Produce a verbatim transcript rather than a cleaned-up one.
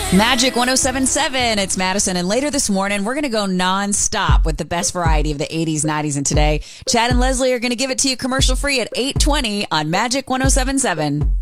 Magic one oh seven point seven. It's Madison. And later this morning, we're going to go nonstop with the best variety of the eighties, nineties, and today. Chad and Leslie are going to give it to you commercial free at eight twenty on Magic one oh seven point seven.